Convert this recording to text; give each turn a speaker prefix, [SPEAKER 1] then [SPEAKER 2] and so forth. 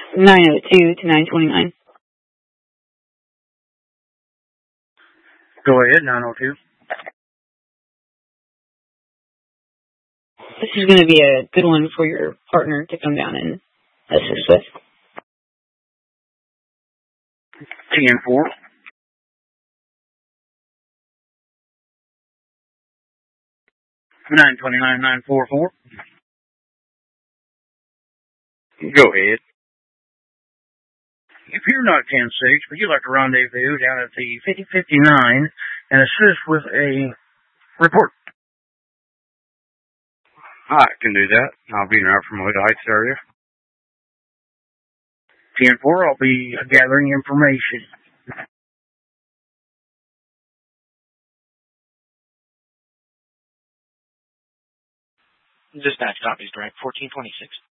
[SPEAKER 1] 902 to 929.
[SPEAKER 2] Go ahead, 902.
[SPEAKER 1] This is going to be a good one for your partner to come down and assist with.
[SPEAKER 2] TN4. $929,944.
[SPEAKER 3] Go ahead.
[SPEAKER 2] If you're not 10-6, but you'd like to rendezvous down at the 5059 and assist with a report.
[SPEAKER 3] I can do that. I'll be in our Formosa Heights area.
[SPEAKER 2] TN4, I'll be gathering information.
[SPEAKER 4] Dispatch copies, direct 1426.